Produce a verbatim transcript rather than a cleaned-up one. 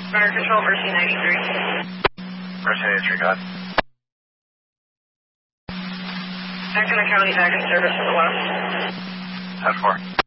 Fire Control, Mercy ninety-three. Mercy ninety-three, got it. Acton County Package Service to the west. ten four.